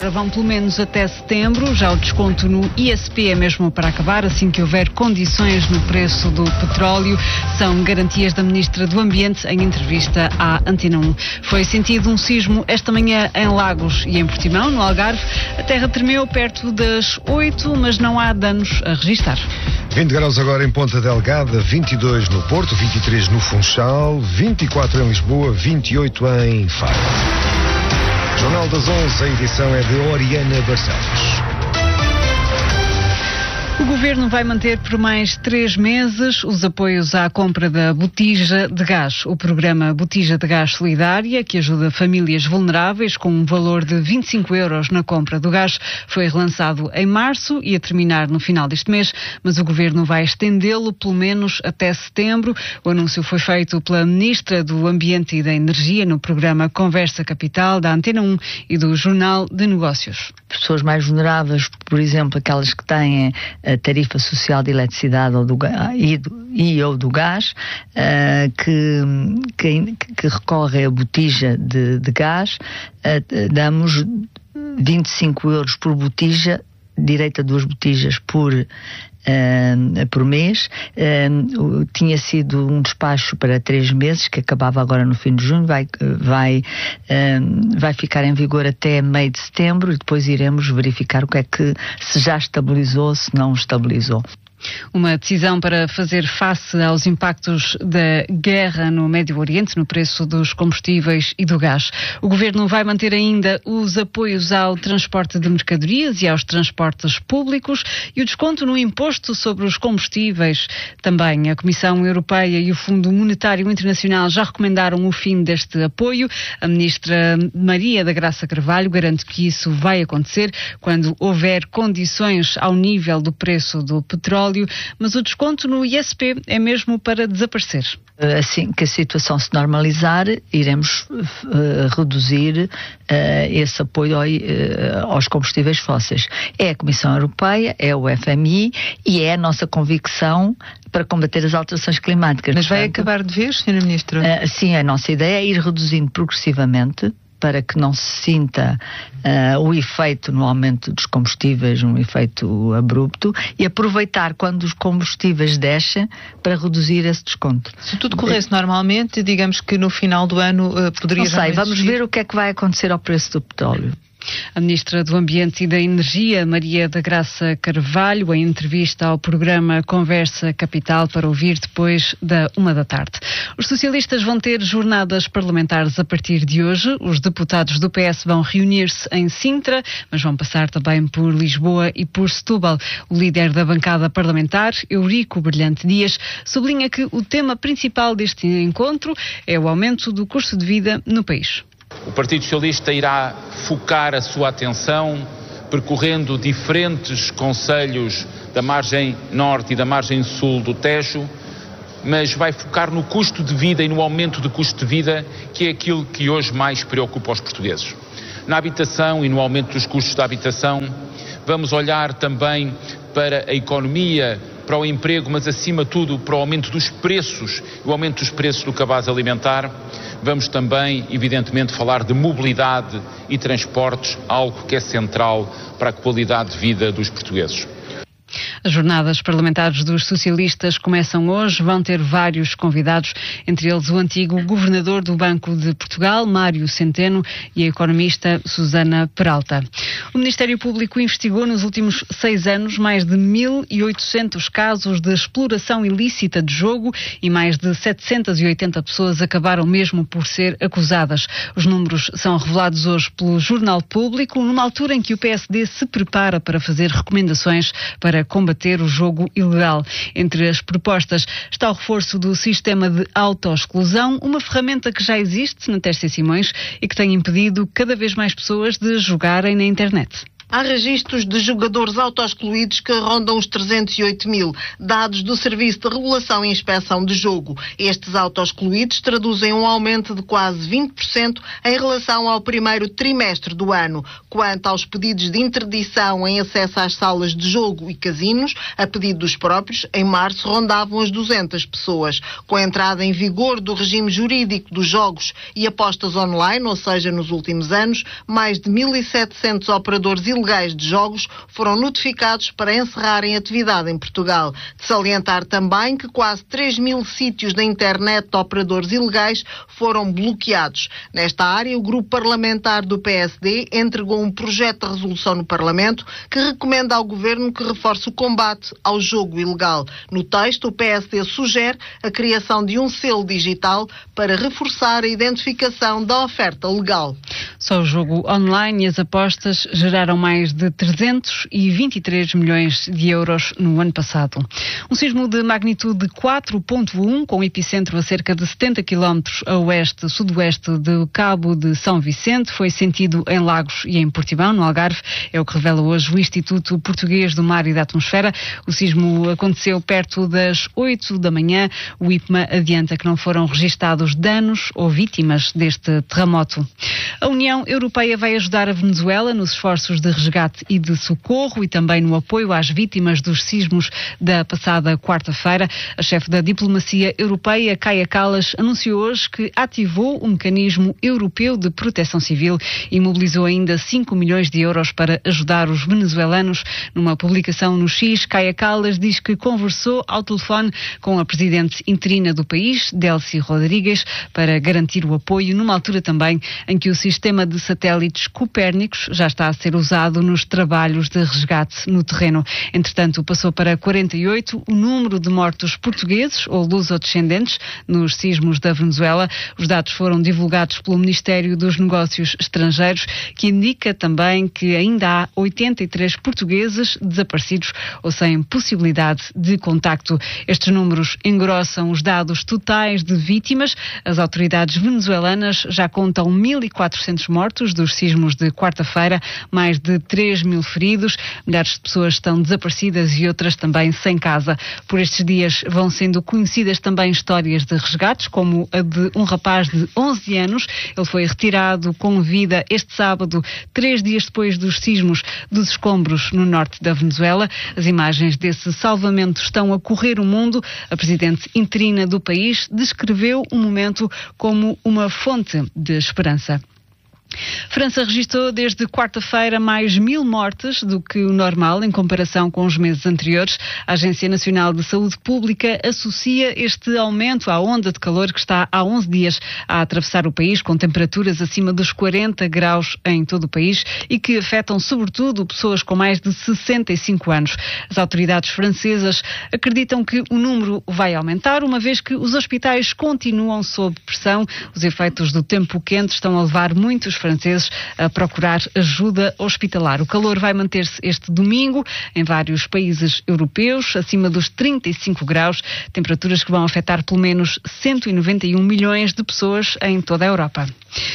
Vão pelo menos até setembro. Já o desconto no ISP é mesmo para acabar, assim que houver condições no preço do petróleo. São garantias da Ministra do Ambiente em entrevista à Antena 1. Foi sentido um sismo esta manhã em Lagos e em Portimão, no Algarve. A terra tremeu perto das 8, mas não há danos a registar. 20 graus agora em Ponta Delgada, 22 no Porto, 23 no Funchal, 24 em Lisboa, 28 em Faro. Jornal das 11, a edição é de Oriana Barcelos. O Governo vai manter por mais 3 meses os apoios à compra da botija de gás. O programa Botija de Gás Solidária, que ajuda famílias vulneráveis com um valor de 25 euros na compra do gás, foi relançado em março e a terminar no final deste mês, mas o Governo vai estendê-lo pelo menos até setembro. O anúncio foi feito pela Ministra do Ambiente e da Energia no programa Conversa Capital da Antena 1 e do Jornal de Negócios. Pessoas mais vulneráveis, por exemplo, aquelas que têm a tarifa social de eletricidade ou ou do gás, que recorre à botija de gás, damos 25 euros por botija, direito a 2 botijas por mês. Tinha sido um despacho para 3 meses, que acabava agora no fim de junho, vai ficar em vigor até meio de setembro e depois iremos verificar o que é que se já estabilizou, se não estabilizou. Uma decisão para fazer face aos impactos da guerra no Médio Oriente, no preço dos combustíveis e do gás. O Governo vai manter ainda os apoios ao transporte de mercadorias e aos transportes públicos e o desconto no imposto sobre os combustíveis. Também a Comissão Europeia e o Fundo Monetário Internacional já recomendaram o fim deste apoio. A Ministra Maria da Graça Carvalho garante que isso vai acontecer quando houver condições ao nível do preço do petróleo, mas o desconto no ISP é mesmo para desaparecer. Assim que a situação se normalizar, iremos reduzir esse apoio aos combustíveis fósseis. É a Comissão Europeia, é o FMI e é a nossa convicção para combater as alterações climáticas. Mas vai acabar de vez, Sra. Ministra? Sim, a nossa ideia é ir reduzindo progressivamente, para que não se sinta o efeito no aumento dos combustíveis, um efeito abrupto, e aproveitar quando os combustíveis descem para reduzir esse desconto. Se tudo corresse normalmente, digamos que no final do ano poderia... Não sei, vamos ver o que é que vai acontecer ao preço do petróleo. A Ministra do Ambiente e da Energia, Maria da Graça Carvalho, em entrevista ao programa Conversa Capital, para ouvir depois da 13h. Os socialistas vão ter jornadas parlamentares a partir de hoje. Os deputados do PS vão reunir-se em Sintra, mas vão passar também por Lisboa e por Setúbal. O líder da bancada parlamentar, Eurico Brilhante Dias, sublinha que o tema principal deste encontro é o aumento do custo de vida no país. O Partido Socialista irá focar a sua atenção percorrendo diferentes concelhos da margem norte e da margem sul do Tejo, mas vai focar no custo de vida e no aumento do custo de vida, que é aquilo que hoje mais preocupa os portugueses. Na habitação e no aumento dos custos da habitação, vamos olhar também para a economia, para o emprego, mas acima de tudo para o aumento dos preços, o aumento dos preços do cabaz alimentar. Vamos também, evidentemente, falar de mobilidade e transportes, algo que é central para a qualidade de vida dos portugueses. As jornadas parlamentares dos socialistas começam hoje, vão ter vários convidados, entre eles o antigo governador do Banco de Portugal, Mário Centeno, e a economista Susana Peralta. O Ministério Público investigou nos últimos 6 anos mais de 1.800 casos de exploração ilícita de jogo e mais de 780 pessoas acabaram mesmo por ser acusadas. Os números são revelados hoje pelo Jornal Público, numa altura em que o PSD se prepara para fazer recomendações para combater o jogo ilegal. Entre as propostas está o reforço do sistema de autoexclusão, uma ferramenta que já existe na Teste Simões e que tem impedido cada vez mais pessoas de jogarem na internet. Há registros de jogadores autoexcluídos que rondam os 308 mil, dados do Serviço de Regulação e Inspeção de Jogo. Estes autoexcluídos traduzem um aumento de quase 20% em relação ao primeiro trimestre do ano. Quanto aos pedidos de interdição em acesso às salas de jogo e casinos, a pedido dos próprios, em março rondavam as 200 pessoas. Com a entrada em vigor do regime jurídico dos jogos e apostas online, ou seja, nos últimos anos, mais de 1.700 operadores ilegais de jogos foram notificados para encerrarem atividade em Portugal. De salientar também que quase 3 mil sítios da internet de operadores ilegais foram bloqueados. Nesta área, o grupo parlamentar do PSD entregou um projeto de resolução no Parlamento que recomenda ao Governo que reforce o combate ao jogo ilegal. No texto, o PSD sugere a criação de um selo digital para reforçar a identificação da oferta legal. Só o jogo online e as apostas geraram mais de 323 milhões de euros no ano passado. Um sismo de magnitude 4.1, com epicentro a cerca de 70 km a oeste-sudoeste do Cabo de São Vicente, foi sentido em Lagos e em Portimão, no Algarve. É o que revela hoje o Instituto Português do Mar e da Atmosfera. O sismo aconteceu perto das 8 da manhã. O IPMA adianta que não foram registados danos ou vítimas deste terremoto. A União Europeia vai ajudar a Venezuela nos esforços de resgate e de socorro e também no apoio às vítimas dos sismos da passada quarta-feira. A chefe da diplomacia europeia, Kaja Kallas, anunciou hoje que ativou o mecanismo europeu de proteção civil e mobilizou ainda 5 milhões de euros para ajudar os venezuelanos. Numa publicação no X, Kaja Kallas diz que conversou ao telefone com a presidente interina do país, Delcy Rodrigues, para garantir o apoio numa altura também em que o sistema de satélites Copérnicos já está a ser usado nos trabalhos de resgate no terreno. Entretanto, passou para 48 o número de mortos portugueses ou lusodescendentes nos sismos da Venezuela. Os dados foram divulgados pelo Ministério dos Negócios Estrangeiros, que indica também que ainda há 83 portugueses desaparecidos ou sem possibilidade de contacto. Estes números engrossam os dados totais de vítimas. As autoridades venezuelanas já contam 1.400 mortos dos sismos de quarta-feira, mais de 3 mil feridos, milhares de pessoas estão desaparecidas e outras também sem casa. Por estes dias vão sendo conhecidas também histórias de resgates, como a de um rapaz de 11 anos. Ele foi retirado com vida este sábado, 3 dias depois dos sismos dos escombros no norte da Venezuela. As imagens desse salvamento estão a correr o mundo. A presidente interina do país descreveu o momento como uma fonte de esperança. França registrou desde quarta-feira mais 1.000 mortes do que o normal em comparação com os meses anteriores. A Agência Nacional de Saúde Pública associa este aumento à onda de calor que está há 11 dias a atravessar o país, com temperaturas acima dos 40 graus em todo o país e que afetam sobretudo pessoas com mais de 65 anos. As autoridades francesas acreditam que o número vai aumentar, uma vez que os hospitais continuam sob pressão. Os efeitos do tempo quente estão a levar muitos franceses a procurar ajuda hospitalar. O calor vai manter-se este domingo em vários países europeus, acima dos 35 graus, temperaturas que vão afetar pelo menos 191 milhões de pessoas em toda a Europa.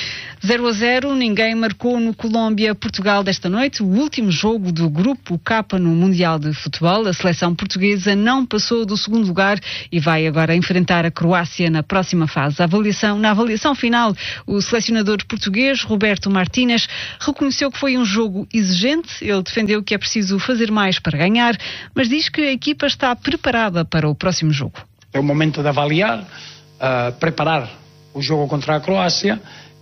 0-0, ninguém marcou no Colômbia-Portugal desta noite, o último jogo do Grupo K no Mundial de Futebol. A seleção portuguesa não passou do segundo lugar e vai agora enfrentar a Croácia na próxima fase. Na avaliação final, o selecionador português, Roberto Martínez, reconheceu que foi um jogo exigente. Ele defendeu que é preciso fazer mais para ganhar, mas diz que a equipa está preparada para o próximo jogo. É o momento de avaliar, preparar o jogo contra a Croácia.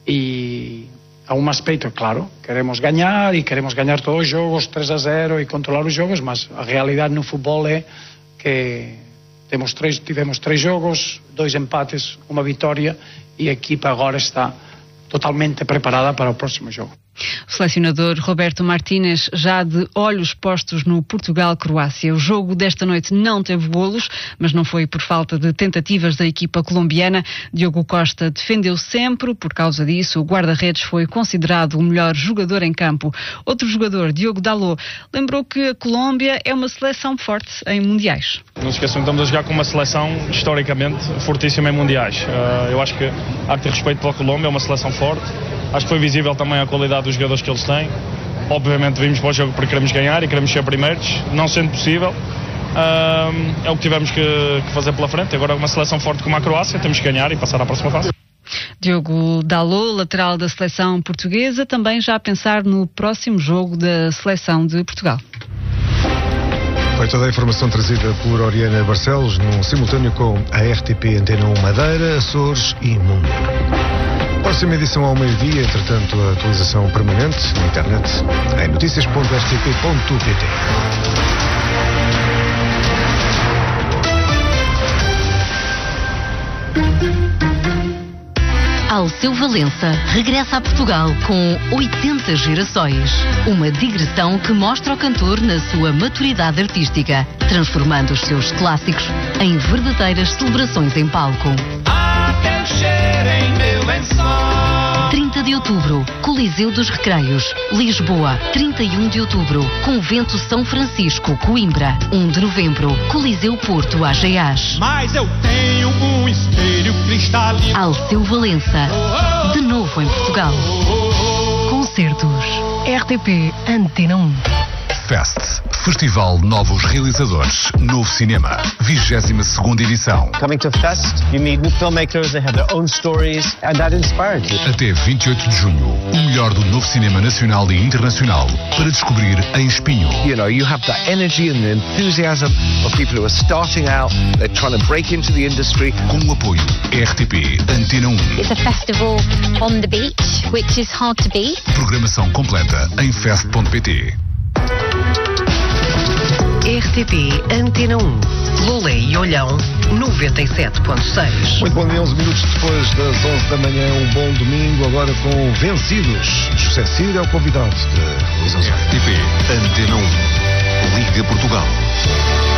E há um aspecto, claro, queremos ganhar e queremos ganhar todos os jogos 3-0 e controlar os jogos, mas a realidade no futebol é que tivemos 3 jogos, 2 empates, uma vitória e a equipa agora está totalmente preparada para o próximo jogo. O selecionador Roberto Martínez já de olhos postos no Portugal-Croácia. O jogo desta noite não teve golos, mas não foi por falta de tentativas da equipa colombiana. Diogo Costa defendeu sempre, por causa disso o guarda-redes foi considerado o melhor jogador em campo. Outro jogador, Diogo Dalot, lembrou que a Colômbia é uma seleção forte em mundiais. Não se esqueçam que estamos a jogar com uma seleção historicamente fortíssima em mundiais. Eu acho que há que ter respeito pela Colômbia, é uma seleção forte. Acho que foi visível também a qualidade dos jogadores que eles têm. Obviamente vimos para o jogo porque queremos ganhar e queremos ser primeiros, não sendo possível. É o que tivemos que fazer pela frente. Agora uma seleção forte como a Croácia, temos que ganhar e passar à próxima fase. Diogo Dalot, lateral da seleção portuguesa, também já a pensar no próximo jogo da seleção de Portugal. Foi toda a informação trazida por Oriana Barcelos num simultâneo com a RTP Antena 1 Madeira, Açores e Mundo. Próxima edição ao meio-dia, entretanto a atualização permanente na internet em noticias.rtp.pt. Alceu Valença regressa a Portugal com 80 gerações. Uma digressão que mostra o cantor na sua maturidade artística, transformando os seus clássicos em verdadeiras celebrações em palco. 30 de outubro, Coliseu dos Recreios, Lisboa. 31 de outubro, Convento São Francisco, Coimbra. 1 de novembro, Coliseu Porto, AGAs. Mas eu tenho um espelho cristalino. Alceu Valença, de novo em Portugal. Concertos, RTP Antena 1. Fest, Festival Novos Realizadores, Novo Cinema, 22ª edição. Coming to Fest, you meet new filmmakers, they have their own stories, and that inspires you. Até 28 de junho, o melhor do novo cinema nacional e internacional para descobrir em Espinho. You know, you have that energy and the enthusiasm of people who are starting out, they're trying to break into the industry. Com o apoio RTP Antena 1. It's a festival on the beach, which is hard to beat. Programação completa em fest.pt. RTP Antena 1, Lolé e Olhão, 97.6. Muito bom dia, 11 minutos depois das 11 da manhã, um bom domingo, agora com Vencidos. José Cid é o convidado de Luís Osório. RTP Antena 1, Liga Portugal.